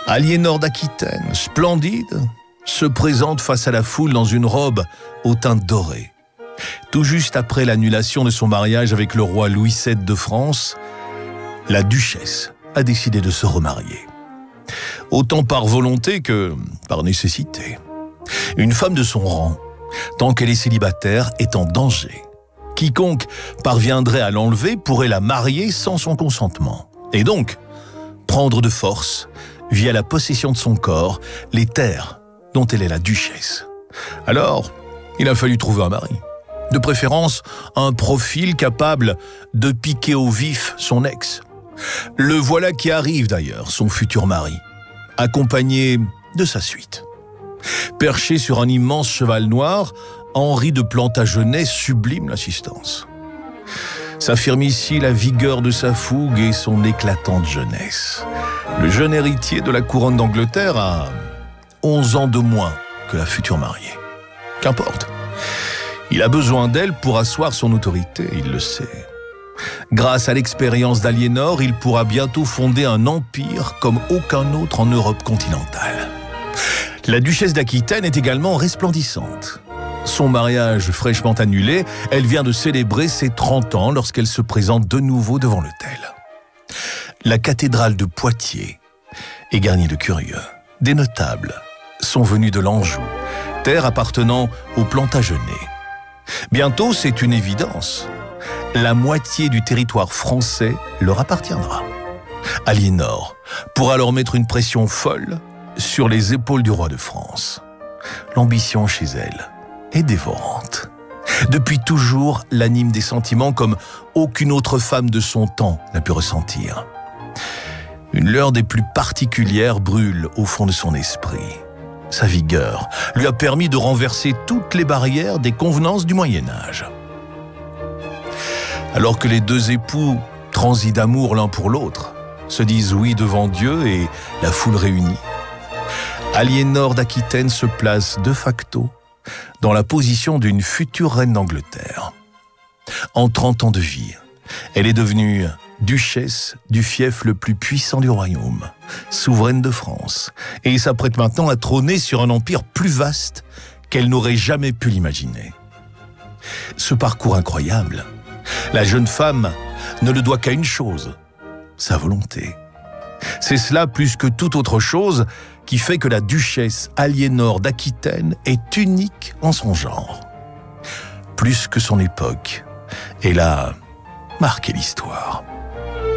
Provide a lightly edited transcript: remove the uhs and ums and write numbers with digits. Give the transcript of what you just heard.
Aliénor d'Aquitaine, splendide, se présente face à la foule dans une robe aux teintes dorées. Tout juste après l'annulation de son mariage avec le roi Louis VII de France, la duchesse a décidé de se remarier. Autant par volonté que par nécessité. Une femme de son rang, tant qu'elle est célibataire, est en danger. Quiconque parviendrait à l'enlever pourrait la marier sans son consentement. Et donc, prendre de force, via la possession de son corps, les terres dont elle est la duchesse. Alors, il a fallu trouver un mari. De préférence, un profil capable de piquer au vif son ex. Le voilà qui arrive d'ailleurs, son futur mari, accompagné de sa suite. Perché sur un immense cheval noir, Henri de Plantagenet sublime l'assistance. S'affirme ici la vigueur de sa fougue et son éclatante jeunesse. Le jeune héritier de la couronne d'Angleterre a 11 ans de moins que la future mariée. Qu'importe. Il a besoin d'elle pour asseoir son autorité, il le sait. Grâce à l'expérience d'Aliénor, il pourra bientôt fonder un empire comme aucun autre en Europe continentale. La duchesse d'Aquitaine est également resplendissante. Son mariage fraîchement annulé, elle vient de célébrer ses 30 ans lorsqu'elle se présente de nouveau devant l'autel. La cathédrale de Poitiers est garnie de curieux. Des notables sont venus de l'Anjou, terre appartenant aux Plantagenets. Bientôt, c'est une évidence. La moitié du territoire français leur appartiendra. Aliénor pourra alors mettre une pression folle sur les épaules du roi de France. L'ambition chez elle est dévorante. Depuis toujours, l'anime des sentiments comme aucune autre femme de son temps n'a pu ressentir. Une lueur des plus particulières brûle au fond de son esprit. Sa vigueur lui a permis de renverser toutes les barrières des convenances du Moyen-Âge. Alors que les deux époux, transis d'amour l'un pour l'autre, se disent oui devant Dieu et la foule réunie, Aliénor d'Aquitaine se place de facto dans la position d'une future reine d'Angleterre. En 30 ans de vie, elle est devenue duchesse du fief le plus puissant du royaume, souveraine de France, et s'apprête maintenant à trôner sur un empire plus vaste qu'elle n'aurait jamais pu l'imaginer. Ce parcours incroyable, la jeune femme ne le doit qu'à une chose, sa volonté. C'est cela plus que toute autre chose qui fait que la duchesse Aliénor d'Aquitaine est unique en son genre. Plus que son époque, elle a marqué l'histoire.